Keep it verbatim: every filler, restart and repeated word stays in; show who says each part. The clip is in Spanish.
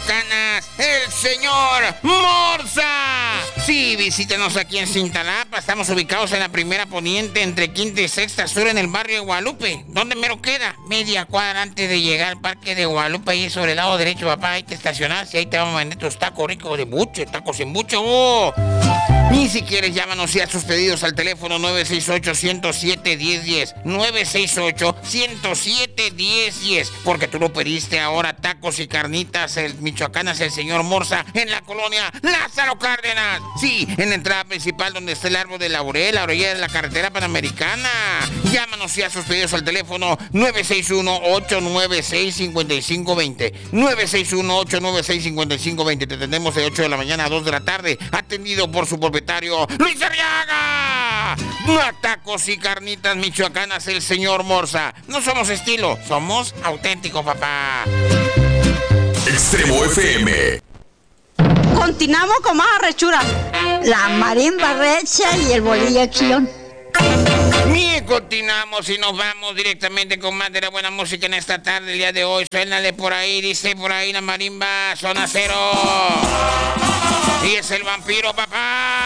Speaker 1: Michoacanas, el señor Morsa. Sí, visítenos aquí en Cintalapa. Estamos ubicados en la primera poniente entre quinta y sexta sur en el barrio de Guadalupe. ¿Dónde mero queda? Media cuadra antes de llegar al parque de Guadalupe, ahí sobre el lado derecho, papá. Ahí te estacionas y ahí te vamos a vender tus tacos ricos de buche, tacos en buche. ¡Oh! Y si quieres, llámanos y haz sus pedidos al teléfono nueve seis ocho, uno cero siete, uno cero uno cero. nueve seis ocho, uno cero siete, uno cero uno cero. Porque tú lo pediste ahora, tacos y carnitas, el Michoacanas, el señor Morsa, en la colonia Lázaro Cárdenas. Sí, en la entrada principal donde está el árbol de laurel, a la orilla de la carretera panamericana. Llámanos y haz sus pedidos al teléfono nueve seis uno, ocho nueve seis, cinco cinco dos cero. nueve seis uno, ocho nueve seis, cinco cinco dos cero. Te atendemos de ocho de la mañana a dos de la tarde. Atendido por su propietario, Luis Arriaga. Tacos y carnitas Michoacanas, el señor Morsa. No somos estilo, somos auténticos, papá.
Speaker 2: Extremo F M.
Speaker 3: Continuamos con más arrechura. La marimba recha y el bolillo acción.
Speaker 1: Bien, continuamos y nos vamos directamente con más de la buena música en esta tarde, el día de hoy. Suénale por ahí, dice por ahí la marimba, zona cero. Y es el vampiro, papá.